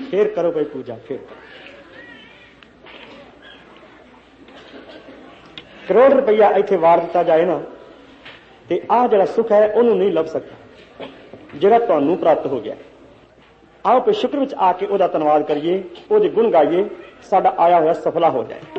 फिर करो कोई पूजा, फिर करोड़ रुपया इत्थे वार दिता जाए ना ते आ जिहड़ा सुख है उन्होंने नहीं लभ सकता जिहड़ा तुहानू प्राप्त हो गया। आओ फिर शुक्र विच आके ओहदा धन्नवाद करिए, ओहदे गुण गाइए, साडा आया होया सफला हो जाए।